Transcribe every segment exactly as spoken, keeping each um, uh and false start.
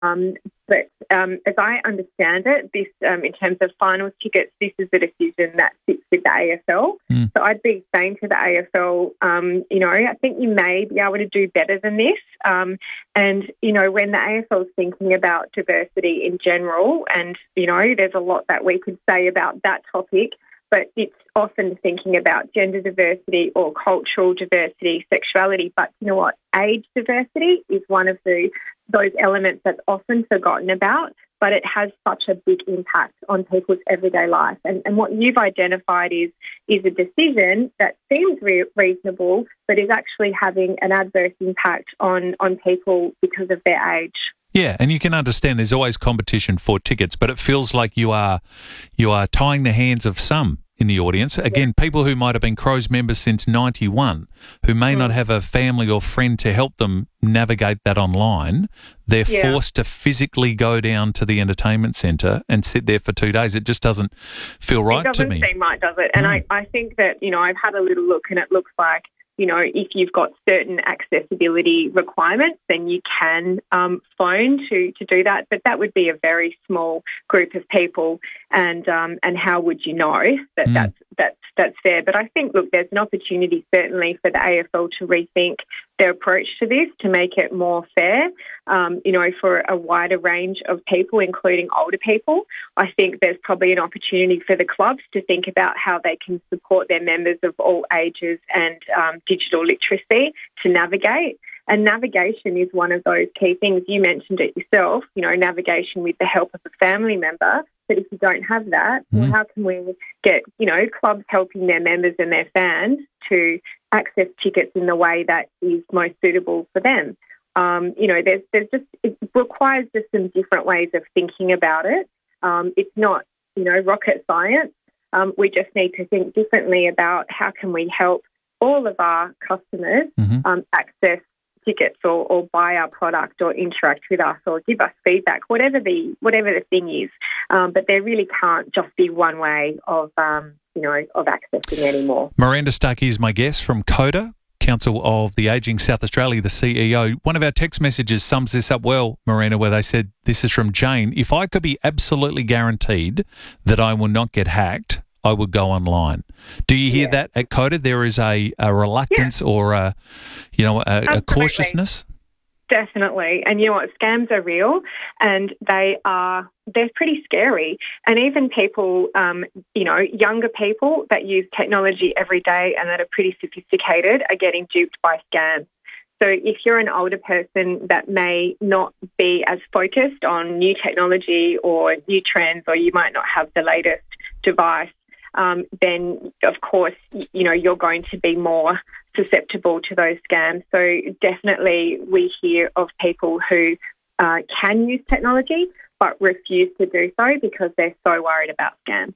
Um, but um, as I understand it, this um, in terms of finals tickets, this is a decision that sits with the A F L. Mm. So I'd be saying to the A F L, um, you know, I think you may be able to do better than this. Um, and, you know, when the A F L is thinking about diversity in general, and, you know, there's a lot that we could say about that topic, but it's often thinking about gender diversity or cultural diversity, sexuality. But you know what? Age diversity is one of the those elements that's often forgotten about, but it has such a big impact on people's everyday life. And, and what you've identified is is a decision that seems re- reasonable, but is actually having an adverse impact on, on people because of their age. Yeah, and you can understand there's always competition for tickets, but it feels like you are you are tying the hands of some in the audience. Again, yeah. People who might have been Crows members since ninety-one, who may mm. not have a family or friend to help them navigate that online, they're yeah. forced to physically go down to the entertainment centre and sit there for two days. It just doesn't feel right to me. It doesn't seem right, does it? And no. I, I think that, you know, I've had a little look and it looks like, you know, if you've got certain accessibility requirements, then you can um, phone to, to do that. But that would be a very small group of people, and um, and how would you know that mm. that's that's that's fair? But I think, look, there's an opportunity certainly for the A F L to rethink their approach to this to make it more fair. Um, you know, for a wider range of people, including older people. I think there's probably an opportunity for the clubs to think about how they can support their members of all ages and um, digital literacy to navigate. And navigation is one of those key things. You mentioned it yourself, you know, navigation with the help of a family member. But if you don't have that, mm. well, how can we get, you know, clubs helping their members and their fans to access tickets in the way that is most suitable for them? Um, you know, there's there's just, it requires just some different ways of thinking about it. Um, it's not, you know, rocket science. Um, we just need to think differently about how can we help all of our customers mm-hmm. um, access tickets or, or buy our product or interact with us or give us feedback, whatever the whatever the thing is. Um, but there really can't just be one way of, um, you know, of accessing anymore. Miranda Starkey is my guest from CODA, Council of the Ageing South Australia, the C E O. One of our text messages sums this up well, Miranda, where they said, this is from Jane, if I could be absolutely guaranteed that I will not get hacked, I would go online. Do you hear yeah. that at CODA? There is a, a reluctance yeah. or a, you know, a, a cautiousness? Definitely. And you know what? Scams are real and they are, they're pretty scary. And even people, um, you know, younger people that use technology every day and that are pretty sophisticated are getting duped by scams. So if you're an older person that may not be as focused on new technology or new trends, or you might not have the latest device, Um, then, of course, you know, you're going to be more susceptible to those scams. So definitely we hear of people who uh, can use technology but refuse to do so because they're so worried about scams.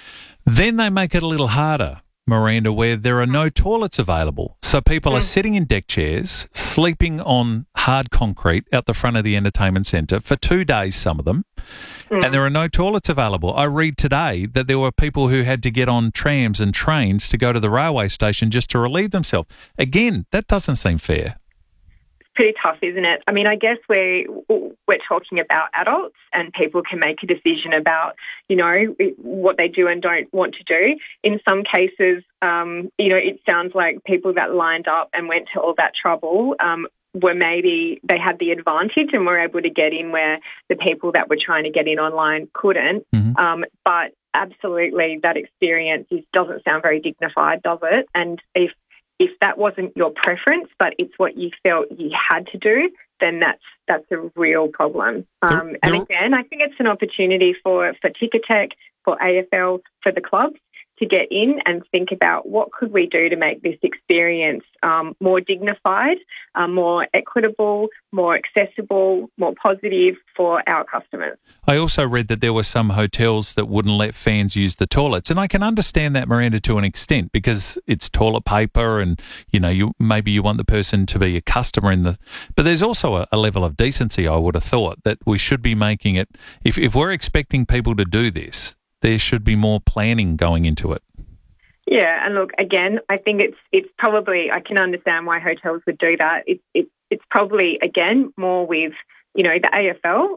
Then they make it a little harder, Miranda, where there are no toilets available. So people mm. are sitting in deck chairs, sleeping on hard concrete out the front of the entertainment centre for two days, some of them, mm. and there are no toilets available. I read today that there were people who had to get on trams and trains to go to the railway station just to relieve themselves. Again, that doesn't seem fair. Pretty tough, isn't it? I mean, I guess we're, we're talking about adults and people can make a decision about, you know, what they do and don't want to do. In some cases, um, you know, it sounds like people that lined up and went to all that trouble um, were maybe they had the advantage and were able to get in where the people that were trying to get in online couldn't. Mm-hmm. Um, but absolutely, that experience is, doesn't sound very dignified, does it? And if If that wasn't your preference, but it's what you felt you had to do, then that's that's a real problem. Um, and again, I think it's an opportunity for, for Ticketek, for A F L, for the clubs to get in and think about what could we do to make this experience um, more dignified, um, more equitable, more accessible, more positive for our customers. I also read that there were some hotels that wouldn't let fans use the toilets, and I can understand that, Miranda, to an extent, because it's toilet paper and, you know, you maybe you want the person to be a customer in the... But there's also a, a level of decency, I would have thought, that we should be making it... If, if we're expecting people to do this, there should be more planning going into it. Yeah, and look, again, I think it's it's probably, I can understand why hotels would do that. It's it's it's probably, again, more with you know, the A F L